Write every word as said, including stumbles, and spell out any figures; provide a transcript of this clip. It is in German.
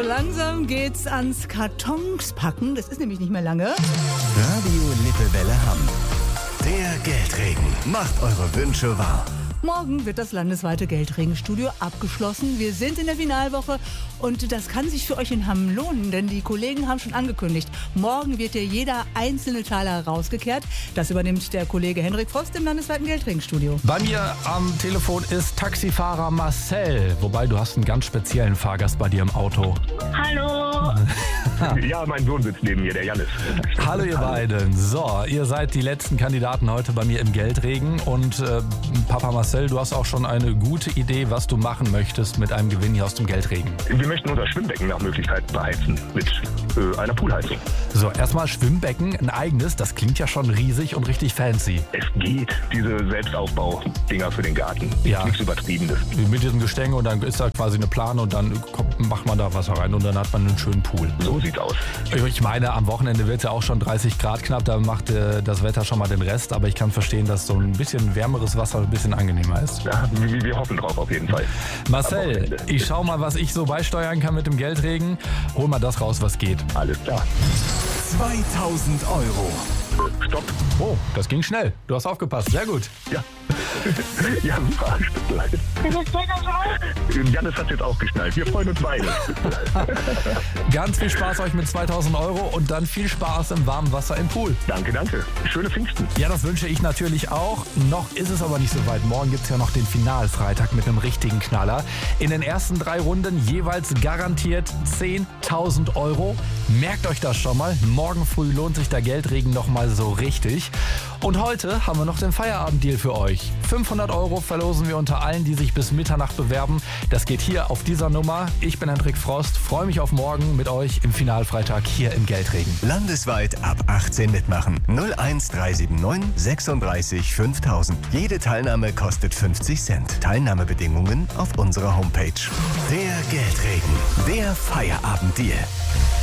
langsam geht's ans Kartons packen. Das ist nämlich nicht mehr lange. Radio Lippewelle Hamm. Der Geldregen macht eure Wünsche wahr. Morgen wird das landesweite Geldregenstudio abgeschlossen. Wir sind in der Finalwoche und das kann sich für euch in Hamm lohnen, denn die Kollegen haben schon angekündigt, morgen wird dir jeder einzelne Taler rausgekehrt. Das übernimmt der Kollege Hendrik Frost im landesweiten Geldregenstudio. Bei mir am Telefon ist Taxifahrer Marcel, wobei du hast einen ganz speziellen Fahrgast bei dir im Auto. Hallo. Ja, mein Sohn sitzt neben mir, der Jannis. Hallo ihr beiden. So, ihr seid die letzten Kandidaten heute bei mir im Geldregen und äh, Papa Marcel, du hast auch schon eine gute Idee, was du machen möchtest mit einem Gewinn hier aus dem Geldregen. Wir möchten unser Schwimmbecken nach Möglichkeit beheizen mit äh, einer Poolheizung. So, erstmal Schwimmbecken, ein eigenes, das klingt ja schon riesig und richtig fancy. Es geht, diese Selbstaufbau-Dinger für den Garten. Ja. Nichts Übertriebenes. Mit diesem Gestänge und dann ist da quasi eine Plane und dann kommt, macht man da Wasser rein und dann hat man einen schönen Pool. So sieht's aus. Ich meine, am Wochenende wird es ja auch schon dreißig Grad knapp, da macht äh, das Wetter schon mal den Rest, aber ich kann verstehen, dass so ein bisschen wärmeres Wasser ein bisschen angenehmer ist. Ja, wir, wir hoffen drauf auf jeden Fall. Marcel, ich schau mal, was ich so beisteuern kann mit dem Geldregen. Hol mal das raus, was geht. Alles klar. zweitausend Euro. Stopp. Oh, das ging schnell. Du hast aufgepasst. Sehr gut. Ja. Ja, super. Das ist das Jannis hat jetzt auch geschnallt. Wir freuen uns beide. Ganz viel Spaß euch mit zweitausend Euro und dann viel Spaß im warmen Wasser im Pool. Danke, danke. Schöne Pfingsten. Ja, das wünsche ich natürlich auch. Noch ist es aber nicht so weit. Morgen gibt es ja noch den Finalfreitag mit einem richtigen Knaller. In den ersten drei Runden jeweils garantiert zehntausend Euro. Merkt euch das schon mal. Morgen früh lohnt sich der Geldregen noch mal so richtig. Und heute haben wir noch den Feierabenddeal für euch. fünfhundert Euro verlosen wir unter allen, die sich bis Mitternacht bewerben. Das geht hier auf dieser Nummer. Ich bin Hendrik Frost, freue mich auf morgen mit euch im Finalfreitag hier im Geldregen. Landesweit ab achtzehn mitmachen. null eins drei sieben neun sechsunddreißig fünftausend. Jede Teilnahme kostet fünfzig Cent. Teilnahmebedingungen auf unserer Homepage. Der Geldregen. Der Feierabenddeal.